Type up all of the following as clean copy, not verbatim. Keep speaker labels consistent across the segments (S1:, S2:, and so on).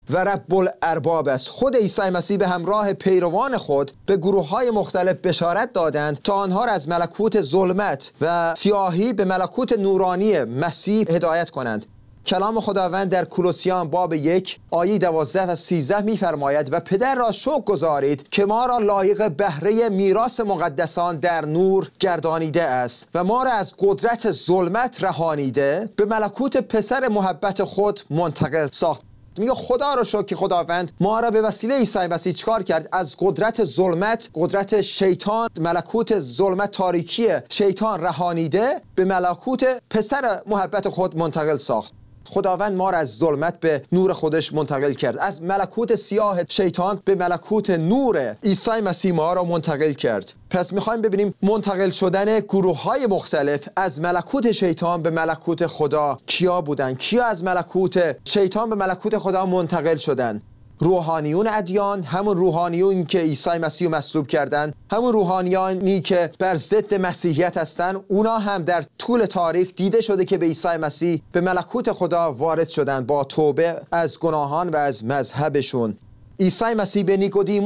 S1: و رب الارباب است. خود عیسی مسیح به همراه پیروان خود به گروه‌های مختلف بشارت دادند تا آنها را از ملکوت ظلمت و سیاهی به ملکوت نورانی مسیح هدایت کنند. کلام خداوند در کولوسیان باب 1 آیه 12 و 13 می‌فرماید و پدر را شکر گزارید که ما را لایق بهره میراث مقدسان در نور گردانیده است و ما را از قدرت ظلمت رهانیده به ملکوت پسر محبت خود منتقل ساخت. میگه خدا رو شکر که خداوند ما را به وسیله عیسی مسیح چیکار کرد؟ از قدرت ظلمت، قدرت شیطان، ملکوت ظلمت تاریکی شیطان رهانیده به ملکوت پسر محبت خود منتقل ساخت. خداوند ما را از ظلمت به نور خودش منتقل کرد، از ملکوت سیاه شیطان به ملکوت نور عیسی مسیح ما را منتقل کرد. پس میخوایم ببینیم منتقل شدن گروه‌های مختلف از ملکوت شیطان به ملکوت خدا کیا بودن؟ کیا از ملکوت شیطان به ملکوت خدا منتقل شدن؟ روحانیون ادیان، همون روحانیون که عیسی مسیح رو مصلوب کردن، همون روحانیانی که بر ضد مسیحیت هستن، اونا هم در طول تاریخ دیده شده که به عیسی مسیح به ملکوت خدا وارد شدن با توبه از گناهان و از مذهبشون. عیسی مسیح به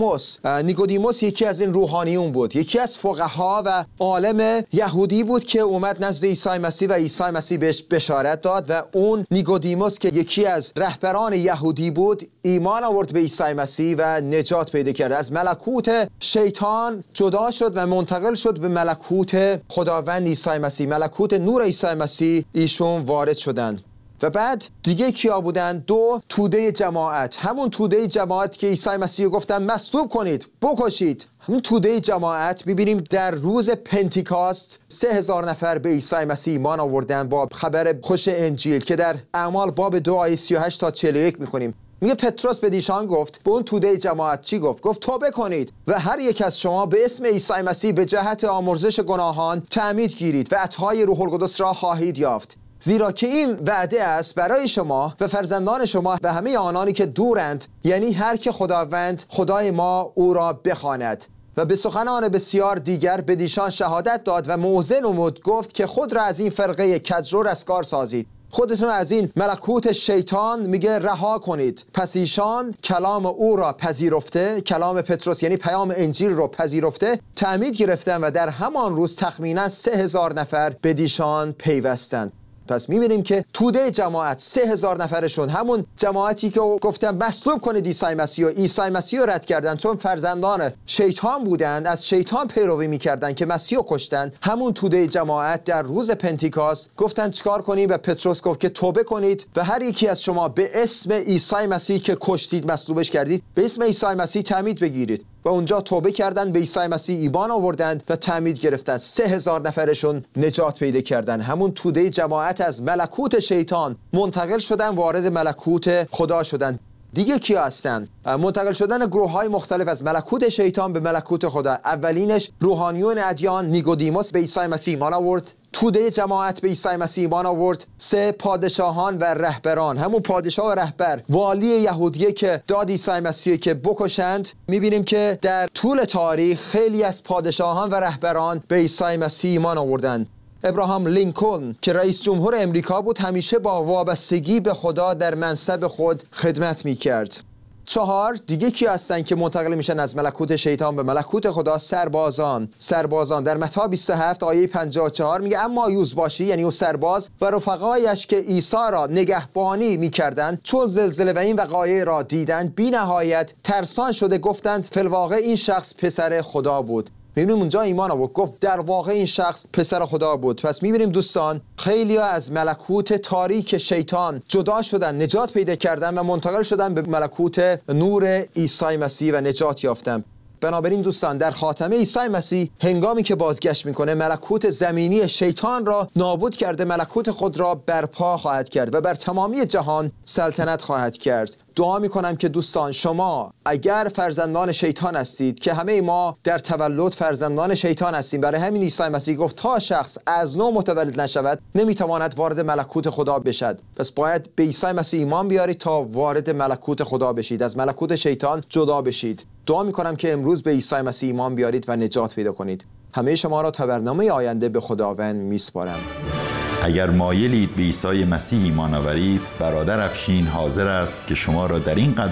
S1: نیکودیموس یکی از این روحانیون بود، یکی از فقها و عالم یهودی بود که اومد نزد عیسی مسیح و عیسی مسیح بهش بشارت داد و اون نیکودیموس که یکی از رهبران یهودی بود ایمان آورد به عیسی مسیح و نجات پیدا کرد، از ملکوت شیطان جدا شد و منتقل شد به ملکوت خداوند عیسی مسیح، ملکوت نور عیسی مسیح ایشون وارد شدند. و بعد دیگه کیا بودن؟ 2 توده جماعت، همون توده جماعت که عیسی مسیح گفتن مصلوب کنید، بکشید. همون توده جماعت می‌بینیم در روز پنتیکاست 3000 نفر به عیسی مسیح ایمان آوردن با خبر خوش انجیل که در اعمال باب 2 آیه 38 تا 41 می‌خونیم. میگه پتروس به دیشان گفت، به اون توده جماعت چی گفت؟ گفت توبه کنید و هر یک از شما به اسم عیسی مسیح به جهت آمرزش گناهان تعمید گیرید و عطای روح القدس را خواهید یافت. زیرا که این وعده است برای شما و فرزندان شما و همه آنانی که دورند، یعنی هر که خداوند خدای ما او را بخواند. و به سخنان بسیار دیگر به دیشان شهادت داد و موعظه نمود، گفت که خود را از این فرقه کجرو رستگار سازید، خودتون از این ملکوت شیطان میگه رها کنید. پس ایشان کلام او را پذیرفته، کلام پتروس یعنی پیام انجیل رو پذیرفته، تعمید گرفتن و در همان روز تخمینا 3000 نفر به دیشان پیوستند. پس می‌بینیم که توده جماعت 3000 نفرشون همون جماعتی که گفتن مصلوب کنید عیسی مسیح، و عیسی مسیح رو رد کردن چون فرزندان شیطان بودند، از شیطان پیروی می‌کردن که مسیح رو کشتن. همون توده جماعت در روز پنتیکاست گفتن چیکار کنیم؟ و پتروس گفت که توبه کنید و هر یکی از شما به اسم عیسی مسیح که کشتید، مصلوبش کردید، به اسم عیسی مسیح تعمید بگیرید. و اونجا توبه کردن، به عیسی مسیح ایمان آوردند و تعمید گرفتند. 3000 نفرشون نجات پیدا کردن. همون توده جماعت از ملکوت شیطان منتقل شدن، وارد ملکوت خدا شدن. دیگه کیا هستن؟ منتقل شدن گروه‌های مختلف از ملکوت شیطان به ملکوت خدا. اولینش روحانیون ادیان، نیکودیموس به عیسی مسیح ایمان آورد. توده جماعت به عیسی مسیح ایمان آورد. 3 پادشاهان و رهبران، همون پادشاه و رهبر والی یهودیه که داد عیسی مسیح که بکشند. می‌بینیم که در طول تاریخ خیلی از پادشاهان و رهبران به عیسی مسیح ایمان آوردند. ابراهام لینکلن که رئیس جمهور امریکا بود همیشه با وابستگی به خدا در منصب خود خدمت می‌کرد. 4 دیگه کی هستن که منتقل میشن از ملکوت شیطان به ملکوت خدا؟ سربازان در متی 27 آیه 54 میگه اما یوزباشی یعنی اون سرباز و رفقایش که عیسی را نگهبانی میکردند چون زلزله و این وقایع را دیدند بی نهایت ترسان شده گفتند فی الواقع این شخص پسر خدا بود. میبینیم اونجا ایمان آورد، گفت در واقع این شخص پسر خدا بود. پس میبینیم دوستان خیلی از ملکوت تاریک شیطان جدا شدن، نجات پیدا کردن و منتقل شدن به ملکوت نور عیسی مسیح و نجات یافتن. بنابراین دوستان در خاتمه عیسی مسیح هنگامی که بازگشت میکنه ملکوت زمینی شیطان را نابود کرده، ملکوت خود را برپا خواهد کرد و بر تمامی جهان سلطنت خواهد کرد. دعا میکنم که دوستان شما اگر فرزندان شیطان هستید، که همه ما در تولد فرزندان شیطان هستیم، برای همین عیسی مسیح گفت تا شخص از نو متولد نشود نمیتواند وارد ملکوت خدا بشد. پس باید به عیسی مسیح ایمان بیارید تا وارد ملکوت خدا بشید، از ملکوت شیطان جدا بشید. دعا میکنم که امروز به عیسی مسیح ایمان بیارید و نجات پیدا کنید. همه شما را تا برنامه آینده به خداوند میسپارم.
S2: اگر مایلید به عیسی مسیح ایمان آورید، برادر افشین حاضر است که شما را در این قدم